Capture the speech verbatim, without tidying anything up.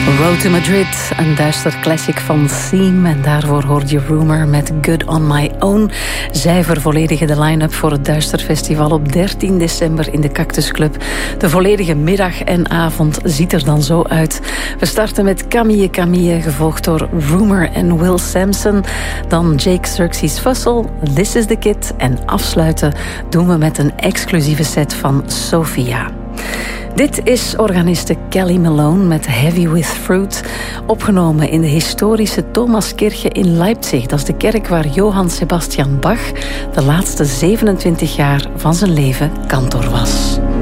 Road to Madrid, een duister classic van Theme. En daarvoor hoorde je Rumour met Good on My Own. Zij vervolledigen de line-up voor het Duisterfestival op dertien december in de Cactus Club. De volledige middag en avond ziet er dan zo uit. We starten met Camille Camille, gevolgd door Rumour en Will Sampson. Dan Jake Xerxes Fussell, This is the Kid. En afsluiten doen we met een exclusieve set van Sophia. Dit is organiste Kelly Malone met Heavy with Fruit, opgenomen in de historische Thomaskirche in Leipzig. Dat is de kerk waar Johann Sebastian Bach de laatste zevenentwintig jaar van zijn leven kantor was.